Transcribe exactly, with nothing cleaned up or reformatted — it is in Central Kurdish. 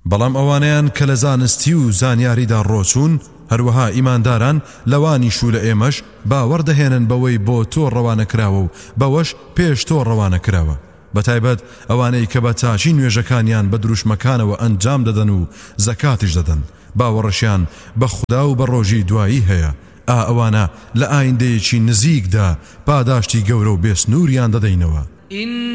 بەڵام ئەوانەیان کە لە زانستی و زانیاریدا ڕۆچوون هەروەها ئیمانداران لەوانیش و لە ئێمەش باوەڕدەهێنن بەوەی بۆ تۆ ڕەوانەکراوە و بەوەش پێش تۆ ڕەوانەکراوە بەتایبەت ئەوانەی کە بە تاچی نوێژەکانیان بە دروشمەکانەوە ئەنجام دەدەن و زەکاتیش دەدەن باوەڕەشیان بە خودا و بە ڕۆژی دوایی هەیە ئا ئەوانە لە ئایندەیەکی نزیکدا پاداشتی گەورە و بێسنووریان دەدەینەوە